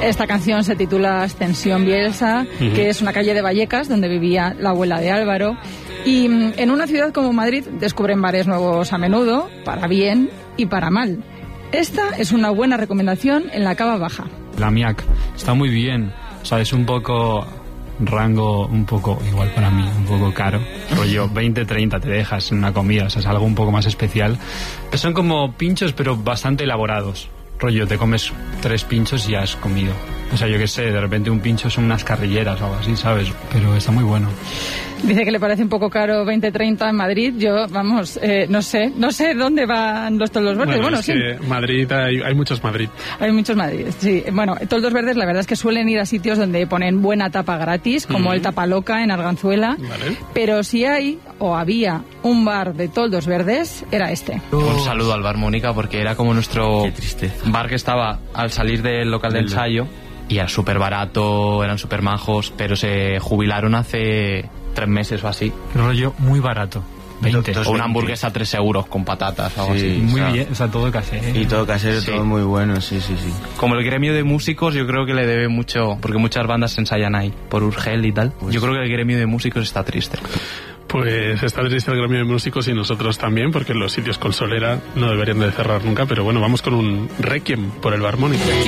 Esta canción se titula Ascensión Bielsa, que es una calle de Vallecas donde vivía la abuela de Álvaro. Y en una ciudad como Madrid descubren bares nuevos a menudo, para bien y para mal. Esta es una buena recomendación en la Cava Baja. La Miac está muy bien, o sea, es un poco rango, un poco igual para mí, un poco caro, rollo 20-30 te dejas en una comida, o sea, es algo un poco más especial. Son como pinchos pero bastante elaborados, rollo te comes 3 pinchos y ya has comido. O sea, yo qué sé, de repente un pincho son unas carrilleras o algo así, ¿sabes? Pero está muy bueno. Dice que le parece un poco caro 20-30 en Madrid. Yo, vamos, no sé dónde van los toldos verdes. Bueno, sí. Que Madrid, hay muchos Madrid. Hay muchos Madrid, sí. Bueno, toldos verdes la verdad es que suelen ir a sitios donde ponen buena tapa gratis, como el Tapaloca en Arganzuela. Vale. Pero si hay o había un bar de toldos verdes, era este. Un saludo al bar Mónica, porque era como nuestro bar que estaba al salir del local de ensayo. Y era súper barato, eran súper majos, pero se jubilaron hace 3 meses o así. Rollo muy barato. 20. O una hamburguesa a 3 euros con patatas o algo así. Muy bien, o sea, todo casero. Y todo casero, Sí. todo muy bueno, sí. Como el gremio de músicos, yo creo que le debe mucho, porque muchas bandas se ensayan ahí, por Urgel y tal. Yo creo que el gremio de músicos está triste. Pues está triste el gremio de músicos y nosotros también, porque los sitios con solera no deberían de cerrar nunca, pero bueno, vamos con un requiem por el bar Mónica.